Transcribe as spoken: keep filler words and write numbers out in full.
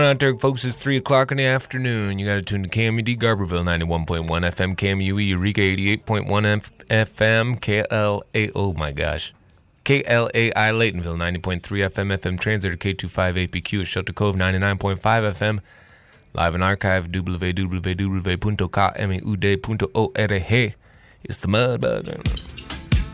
out there, folks? It's three o'clock in the afternoon. You got to tune to K M U D Garberville, ninety-one point one F M, K M U E Eureka, eighty-eight point one F M, K L A, oh my gosh, K L A I Laytonville, ninety point three F M, F M Translator, K twenty-five A P Q at Shelter Cove, ninety-nine point five F M, live in archive, w w w dot k m u d dot org. It's the mud, brother.